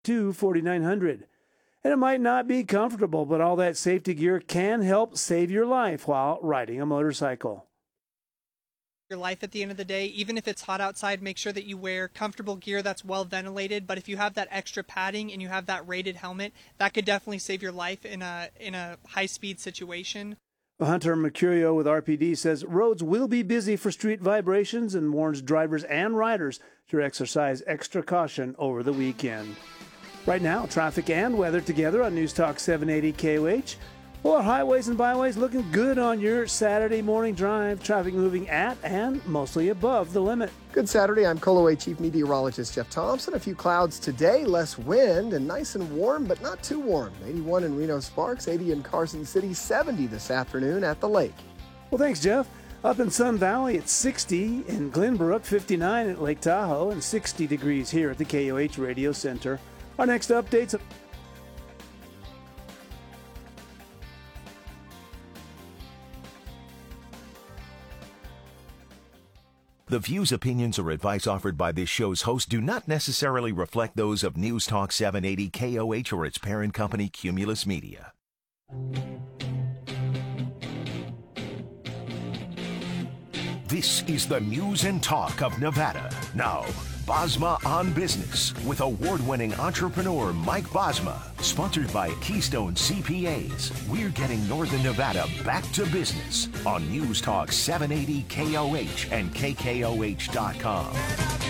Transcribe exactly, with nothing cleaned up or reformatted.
two four nine zero zero. And it might not be comfortable, but all that safety gear can help save your life while riding a motorcycle. Your life at the end of the day, even if it's hot outside, make sure that you wear comfortable gear that's well ventilated. But if you have that extra padding and you have that rated helmet, that could definitely save your life in a in a high speed situation. Hunter Mercurio with R P D says roads will be busy for street vibrations and warns drivers and riders to exercise extra caution over the weekend. Right now, traffic and weather together on News Talk seven eighty K O H. Well, our highways and byways looking good on your Saturday morning drive. Traffic moving at and mostly above the limit. Good Saturday. I'm Coloway Chief Meteorologist Jeff Thompson. A few clouds today, less wind, and nice and warm, but not too warm. eighty-one in Reno Sparks, eighty in Carson City, seventy this afternoon at the lake. Well, thanks, Jeff. Up in Sun Valley, it's sixty. In Glenbrook, fifty-nine at Lake Tahoe, and sixty degrees here at the K O H Radio Center. Our next updates. The views, opinions, or advice offered by this show's host do not necessarily reflect those of News Talk seven eighty K O H or its parent company, Cumulus Media. This is the news and talk of Nevada. Now, Bosma on Business with award-winning entrepreneur Mike Bosma. Sponsored by Keystone C P As. We're getting Northern Nevada back to business on News Talk seven eighty K O H and K K O H dot com.